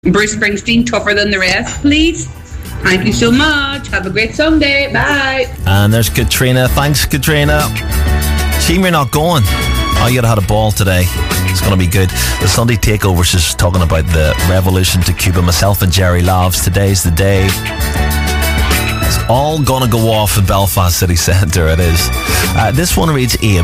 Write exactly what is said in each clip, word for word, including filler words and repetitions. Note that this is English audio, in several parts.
Bruce Springsteen, Tougher Than the Rest, please. Thank you so much. Have a great Sunday. Bye. And there's Katrina. Thanks, Katrina. Shame you're not going. Oh, you'd have had a ball today. It's going to be good. The Sunday Takeover's just talking about the revolution to Cuba. Myself and Jerry Loves. Today's the day. It's all going to go off in Belfast City Centre. It is. Uh, this one reads, Abe.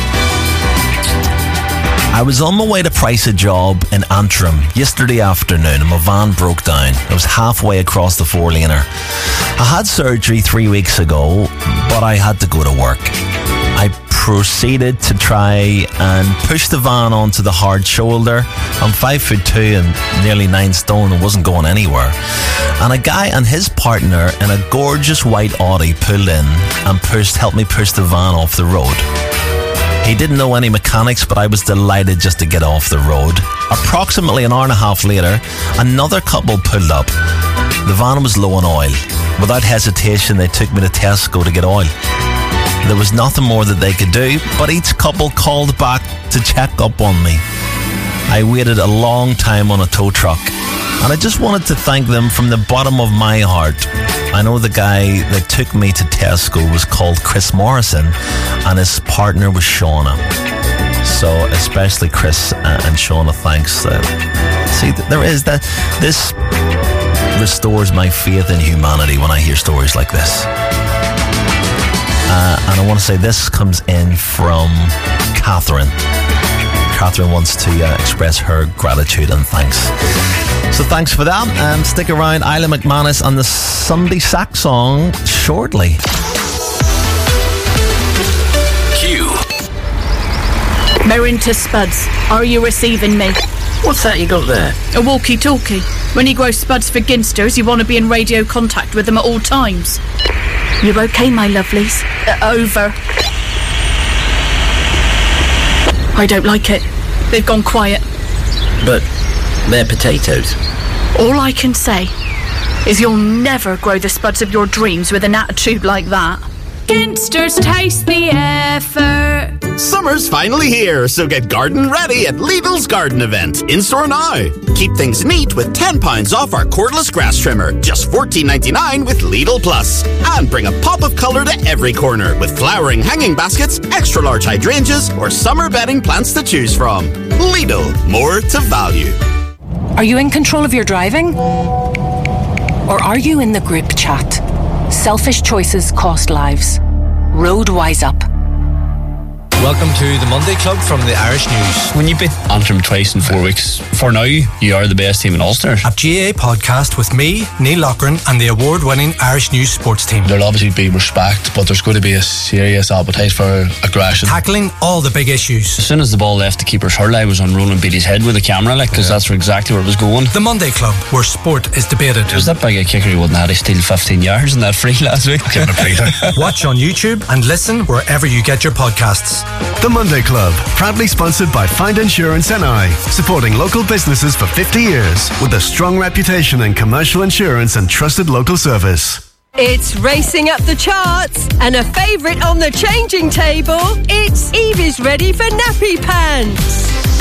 I was on my way to price a job in Antrim yesterday afternoon and my van broke down. I was halfway across the four-laner. I had surgery three weeks ago, but I had to go to work. I proceeded to try and push the van onto the hard shoulder. I'm five foot two and nearly nine stone and wasn't going anywhere. And a guy and his partner in a gorgeous white Audi pulled in and pushed, helped me push the van off the road. He didn't know any mechanics, but I was delighted just to get off the road. Approximately an hour and a half later, another couple pulled up. The van was low on oil. Without hesitation, they took me to Tesco to get oil. There was nothing more that they could do, but each couple called back to check up on me. I waited a long time on a tow truck, and I just wanted to thank them from the bottom of my heart. I know the guy that took me to Tesco was called Chris Morrison, and his partner was Shauna. So especially Chris and Shauna, thanks. Uh, see, there is that. This restores my faith in humanity when I hear stories like this. Uh, and I want to say this comes in from Catherine. Catherine wants to uh, express her gratitude and thanks. So thanks for that. Um, stick around. Isla McManus on the Sunday Sack song shortly. Q. Merrin to Spuds. Are you receiving me? What's that you got there? A walkie-talkie. When you grow spuds for ginsters, you want to be in radio contact with them at all times. You okay, my lovelies? Uh, over. I don't like it. They've gone quiet. But they're potatoes. All I can say is you'll never grow the spuds of your dreams with an attitude like that. Ginsters taste the effort. Summer's finally here, so get garden ready at Lidl's garden event. In-store now. Keep things neat with ten pounds off our cordless grass trimmer. Just fourteen ninety-nine with Lidl Plus. And bring a pop of colour to every corner with flowering hanging baskets, extra large hydrangeas, or summer bedding plants to choose from. Lidl, more to value. Are you in control of your driving? Or are you in the grip chat? Selfish choices cost lives. Road wise up. Welcome to the Monday Club from the Irish News. When you beat Antrim twice in four weeks, for now, you are the best team in Ulster. A G A A podcast with me, Neil Loughran, and the award-winning Irish News sports team. There'll obviously be respect, but there's going to be a serious appetite for aggression. Tackling all the big issues. As soon as the ball left the keeper's hurl, I was on Roland Beatty's head with the camera, like, because yeah. that's exactly where it was going. The Monday Club, where sport is debated. There's that big a kicker who wouldn't have had to steal fifteen yards in that free last week. Watch on YouTube and listen wherever you get your podcasts. The Monday Club, proudly sponsored by Find Insurance N I, supporting local businesses for fifty years with a strong reputation in commercial insurance and trusted local service. It's racing up the charts and a favourite on the changing table. It's Evie's ready for nappy pants.